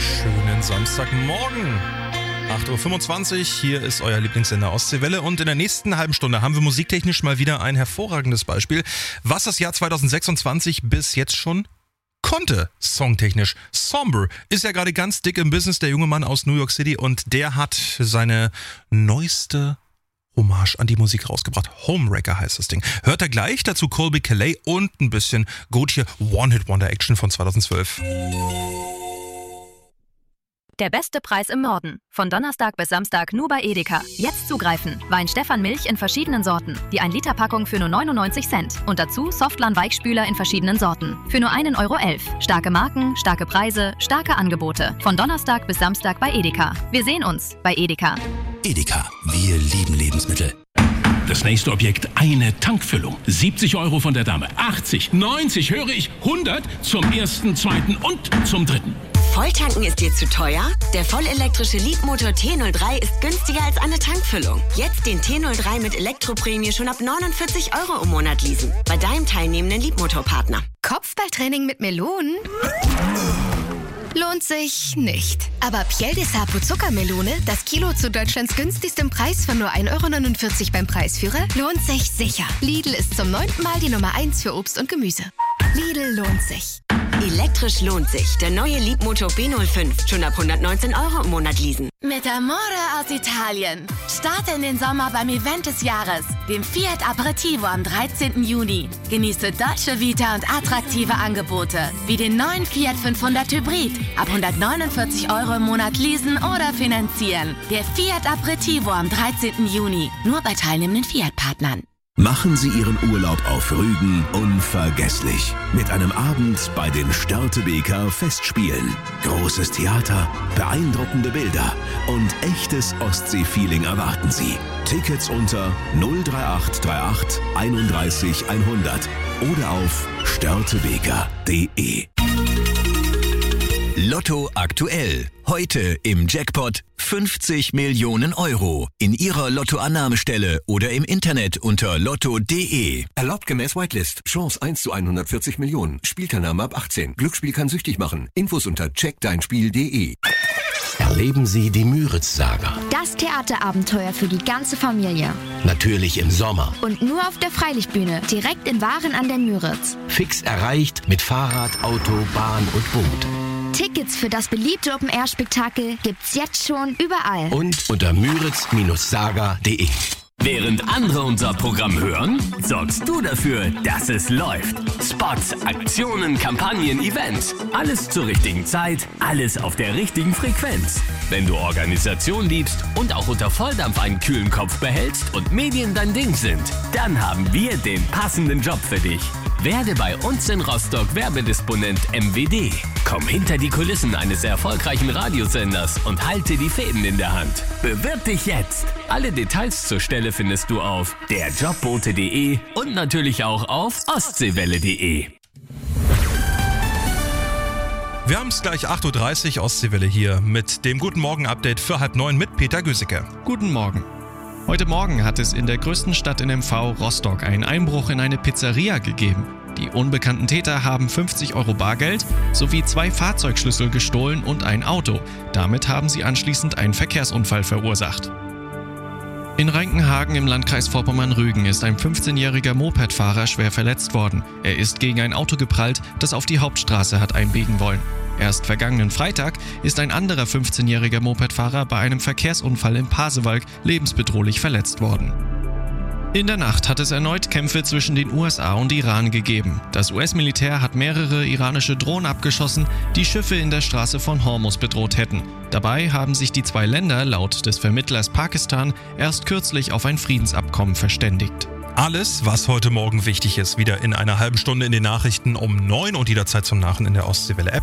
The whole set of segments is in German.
Schönen Samstagmorgen. 8.25 Uhr, hier ist euer Lieblingssender Ostseewelle und in der nächsten halben Stunde haben wir musiktechnisch mal wieder ein hervorragendes Beispiel, was das Jahr 2026 bis jetzt schon konnte, songtechnisch. Somber ist ja gerade ganz dick im Business, der junge Mann aus New York City, und der hat seine neueste Hommage an die Musik rausgebracht. Homewrecker heißt das Ding. Hört er gleich, dazu Colby Calais und ein bisschen Gotye One-Hit-Wonder-Action von 2012. Der beste Preis im Norden. Von Donnerstag bis Samstag nur bei Edeka. Jetzt zugreifen. Wein Stefan Milch in verschiedenen Sorten. Die 1-Liter-Packung für nur 99 Cent. Und dazu Softlan Weichspüler in verschiedenen Sorten. Für nur 1,11 €. Starke Marken, starke Preise, starke Angebote. Von Donnerstag bis Samstag bei Edeka. Wir sehen uns bei Edeka. Edeka, wir lieben Lebensmittel. Das nächste Objekt, eine Tankfüllung. 70 € von der Dame, 80, 90, höre ich, 100 zum ersten, zweiten und zum dritten. Volltanken ist dir zu teuer? Der vollelektrische Leapmotor T03 ist günstiger als eine Tankfüllung. Jetzt den T03 mit Elektroprämie schon ab 49 € im Monat leasen. Bei deinem teilnehmenden Leapmotor-Partner. Kopfballtraining mit Melonen? Lohnt sich nicht. Aber Piel de Sapo Zuckermelone, das Kilo zu Deutschlands günstigstem Preis von nur 1,49 € beim Preisführer, lohnt sich sicher. Lidl ist zum 9. Mal die Nummer 1 für Obst und Gemüse. Lidl lohnt sich. Elektrisch lohnt sich. Der neue Leapmotor B05. Schon ab 119 € im Monat leasen. Mit Amore aus Italien. Starte in den Sommer beim Event des Jahres, dem Fiat Aperitivo am 13. Juni. Genieße Dolce Vita und attraktive Angebote, wie den neuen Fiat 500 Hybrid. Ab 149 € im Monat leasen oder finanzieren. Der Fiat Aperitivo am 13. Juni. Nur bei teilnehmenden Fiat-Partnern. Machen Sie Ihren Urlaub auf Rügen unvergesslich. Mit einem Abend bei den Störtebeker Festspielen. Großes Theater, beeindruckende Bilder und echtes Ostsee-Feeling erwarten Sie. Tickets unter 03838 31 100 oder auf störtebeker.de. Lotto aktuell. Heute im Jackpot 50 Millionen € in Ihrer Lottoannahmestelle oder im Internet unter lotto.de. Erlaubt gemäß Whitelist. Chance 1 zu 140 Millionen. Spielteilnahme ab 18. Glücksspiel kann süchtig machen. Infos unter checkdeinspiel.de. Erleben Sie die Müritz-Saga. Das Theaterabenteuer für die ganze Familie. Natürlich im Sommer. Und nur auf der Freilichtbühne, direkt in Waren an der Müritz. Fix erreicht mit Fahrrad, Auto, Bahn und Boot. Tickets für das beliebte Open-Air-Spektakel gibt's jetzt schon überall. Und unter müritz-saga.de. Während andere unser Programm hören, sorgst du dafür, dass es läuft. Spots, Aktionen, Kampagnen, Events. Alles zur richtigen Zeit, alles auf der richtigen Frequenz. Wenn du Organisation liebst und auch unter Volldampf einen kühlen Kopf behältst und Medien dein Ding sind, dann haben wir den passenden Job für dich. Werde bei uns in Rostock Werbedisponent MWD. Komm hinter die Kulissen eines erfolgreichen Radiosenders und halte die Fäden in der Hand. Bewirb dich jetzt. Alle Details zur Stelle findest du auf derjobbote.de und natürlich auch auf ostseewelle.de. Wir haben es gleich 8.30 Uhr, Ostseewelle hier mit dem Guten Morgen-Update für 8:30 mit Peter Gösicke. Guten Morgen. Heute Morgen hat es in der größten Stadt in MV, Rostock, einen Einbruch in eine Pizzeria gegeben. Die unbekannten Täter haben 50 € Bargeld sowie 2 Fahrzeugschlüssel gestohlen und ein Auto. Damit haben sie anschließend einen Verkehrsunfall verursacht. In Reinkenhagen im Landkreis Vorpommern-Rügen ist ein 15-jähriger Mopedfahrer schwer verletzt worden. Er ist gegen ein Auto geprallt, das auf die Hauptstraße hat einbiegen wollen. Erst vergangenen Freitag ist ein anderer 15-jähriger Mopedfahrer bei einem Verkehrsunfall in Pasewalk lebensbedrohlich verletzt worden. In der Nacht hat es erneut Kämpfe zwischen den USA und Iran gegeben. Das US-Militär hat mehrere iranische Drohnen abgeschossen, die Schiffe in der Straße von Hormuz bedroht hätten. Dabei haben sich die zwei Länder laut des Vermittlers Pakistan erst kürzlich auf ein Friedensabkommen verständigt. Alles, was heute Morgen wichtig ist, wieder in einer halben Stunde in den Nachrichten um 9 und jederzeit zum Nachhören in der Ostseewelle-App.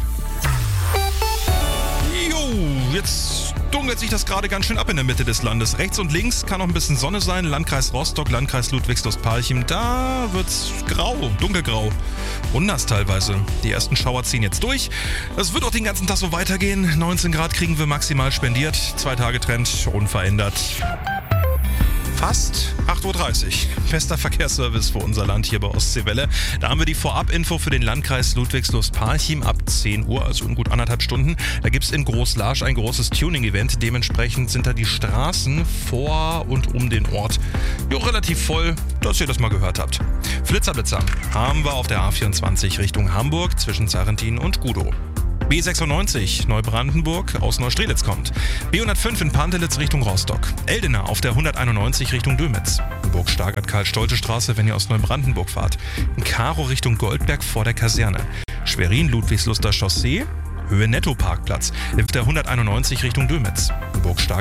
Jetzt dunkelt sich das gerade ganz schön ab in der Mitte des Landes. Rechts und links kann noch ein bisschen Sonne sein. Landkreis Rostock, Landkreis Ludwigslust-Parchim, da wird's grau, dunkelgrau und nass teilweise. Die ersten Schauer ziehen jetzt durch. Es wird auch den ganzen Tag so weitergehen. 19 Grad kriegen wir maximal spendiert. 2 Tage Trend unverändert. fast 8.30 Uhr. Bester Verkehrsservice für unser Land hier bei Ostseewelle. Da haben wir die Vorab-Info für den Landkreis Ludwigslust-Parchim ab 10 Uhr, also in gut 1,5 Stunden. Da gibt es in Großlarsch ein großes Tuning-Event. Dementsprechend sind da die Straßen vor und um den Ort relativ voll, dass ihr das mal gehört habt. Flitzerblitzer haben wir auf der A24 Richtung Hamburg zwischen Sarrentin und Gudow. B96 Neubrandenburg aus Neustrelitz kommt. B105 in Pantelitz Richtung Rostock. Eldena auf der 191 Richtung Dömitz. Burg-Stargard-Karl-Stolte-Straße, wenn ihr aus Neubrandenburg fahrt. In Karo Richtung Goldberg vor der Kaserne. Schwerin Ludwigsluster Chaussee. Höhe Netto Parkplatz. Auf der 191 Richtung Dömitz. Burg-Stargard